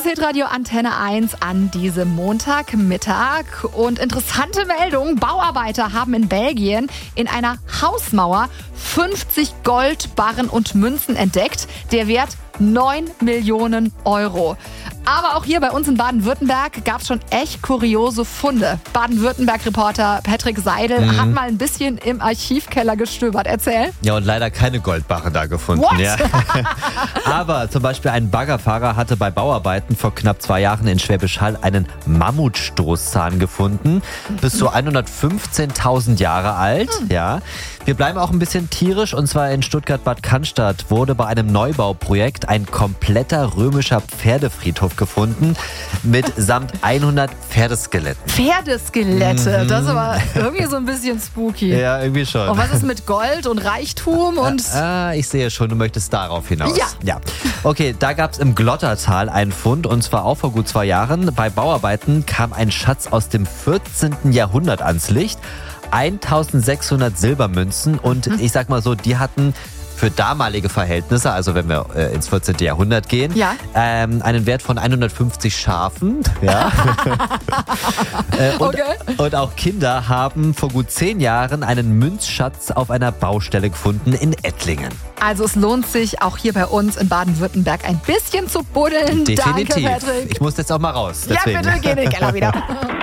ist Hitradio Antenne 1 an diesem Montagmittag. Und interessante Meldung, Bauarbeiter haben in Belgien in einer Hausmauer 50 Goldbarren und Münzen entdeckt. Der Wert 9 Millionen Euro. Aber auch hier bei uns in Baden-Württemberg gab es schon echt kuriose Funde. Baden-Württemberg-Reporter Patrick Seidel hat mal ein bisschen im Archivkeller gestöbert. Erzähl. Ja, und leider keine Goldbarren da gefunden. What? Ja. Aber zum Beispiel ein Baggerfahrer hatte bei Bauarbeiten vor knapp 2 Jahren in Schwäbisch Hall einen Mammutstoßzahn gefunden. Bis zu 115.000 Jahre alt. Ja. Wir bleiben auch ein bisschen tierisch, und zwar in Stuttgart-Bad Cannstatt wurde bei einem Neubauprojekt ein kompletter römischer Pferdefriedhof gefunden mit samt 100 Pferdeskeletten. Pferdeskelette, das ist aber irgendwie so ein bisschen spooky. Ja, irgendwie schon. Und was ist mit Gold und Reichtum? Und Ich sehe schon, du möchtest darauf hinaus. Ja. Okay, da gab es im Glottertal einen Fund, und zwar auch vor gut 2 Jahren. Bei Bauarbeiten kam ein Schatz aus dem 14. Jahrhundert ans Licht. 1600 Silbermünzen, und ich sag mal so, die hatten für damalige Verhältnisse, also wenn wir ins 14. Jahrhundert gehen, einen Wert von 150 Schafen. Ja. Und auch Kinder haben vor gut 10 Jahren einen Münzschatz auf einer Baustelle gefunden in Ettlingen. also es lohnt sich auch hier bei uns in Baden-Württemberg ein bisschen zu buddeln. Definitiv. Danke, Patrick. Ich muss jetzt auch mal raus. Deswegen. Ja, bitte, geh in den Keller wieder.